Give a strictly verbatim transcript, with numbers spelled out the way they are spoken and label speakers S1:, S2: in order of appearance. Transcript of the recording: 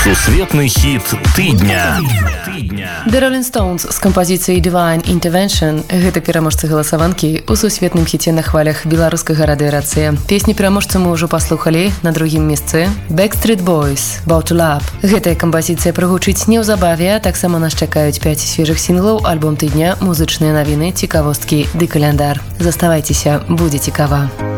S1: Сусветны хіт тыдня.
S2: The Rolling Stones з кампазіцыяй Divine Intervention. Гэта пераможцы галасаванкі ў сусветным хіце на хвалях беларускага радыёрацыя. Песню пераможцы мы ўжо паслухалі на другім месцы. Backstreet Boys, About to Love. Гэтая кампазіцыя прагучыць неўзабаве, а таксама нас чакаюць пяць свежых сінглаў, альбом тыдня, музычныя навіны, цікавосткі ды каляндар. Заставайцеся, будзе цікава.